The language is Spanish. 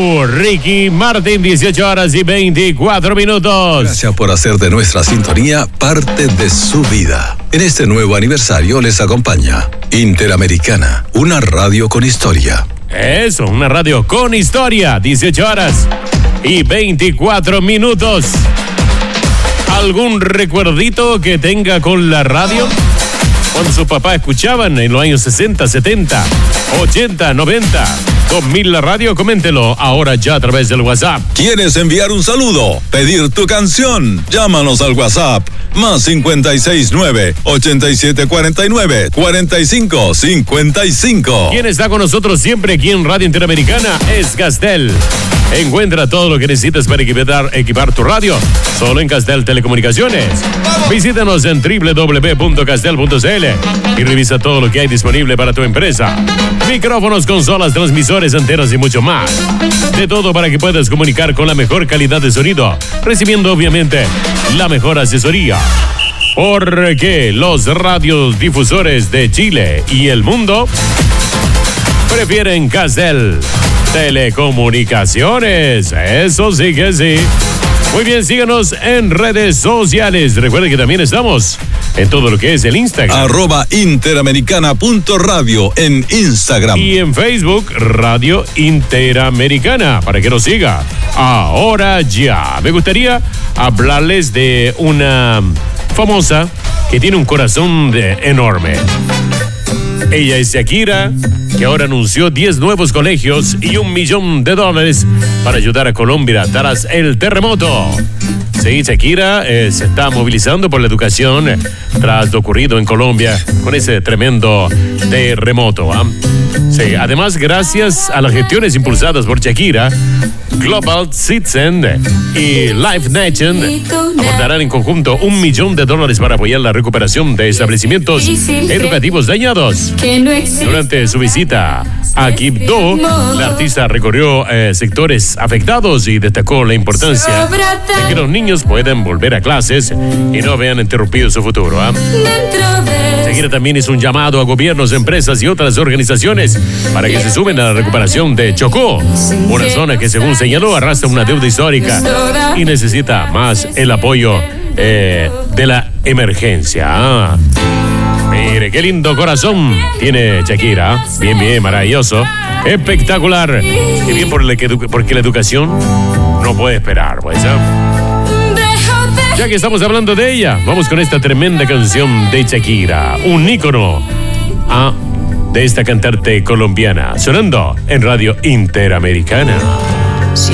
Ricky Martin, 18 horas y 24 minutos. Gracias por hacer de nuestra sintonía parte de su vida. En este nuevo aniversario les acompaña Interamericana, una radio con historia. Eso, una radio con historia, 18 horas y 24 minutos. ¿Algún recuerdito que tenga con la radio? Cuando sus papás escuchaban en los años 60, 70, 80, 90, 2000 la radio, coméntelo ahora ya a través del WhatsApp. ¿Quieres enviar un saludo? ¿Pedir tu canción? Llámanos al WhatsApp más 569-8749-4555. ¿Quién está con nosotros siempre aquí en Radio Interamericana? Es Castel. Encuentra todo lo que necesitas para equipar tu radio solo en Castel Telecomunicaciones. Visítanos en www.castel.cl y revisa todo lo que hay disponible para tu empresa. Micrófonos, consolas, transmisores, antenas y mucho más. De todo para que puedas comunicar con la mejor calidad de sonido, recibiendo obviamente la mejor asesoría. Porque los radiodifusores de Chile y el mundo prefieren Castel Telecomunicaciones. Eso sí que sí. Muy bien, síganos en redes sociales. Recuerden que también estamos en todo lo que es el Instagram. @interamericana.radio en Instagram. Y en Facebook, Radio Interamericana, para que nos siga. Ahora ya. Me gustaría hablarles de una famosa que tiene un corazón enorme. Ella es Shakira, que ahora anunció 10 nuevos colegios y $1 millón para ayudar a Colombia tras el terremoto. Sí, Shakira se está movilizando por la educación tras lo ocurrido en Colombia con ese tremendo terremoto. Sí, además, gracias a las gestiones impulsadas por Shakira, Global Citizen y Life Nation aportarán en conjunto $1 millón para apoyar la recuperación de establecimientos educativos dañados. Durante su visita a Quibdó, la artista recorrió sectores afectados y destacó la importancia de que los niños puedan volver a clases y no vean interrumpido su futuro. Shakira también hizo un llamado a gobiernos, empresas y otras organizaciones para que se sumen a la recuperación de Chocó, una zona que, según señaló, arrastra una deuda histórica y necesita más el apoyo de la emergencia. Mire, qué lindo corazón tiene Shakira. Bien, bien, maravilloso. Espectacular. Qué bien porque la educación no puede esperar, pues. Ya que estamos hablando de ella, vamos con esta tremenda canción de Shakira, un ícono de esta cantante colombiana, sonando en Radio Interamericana.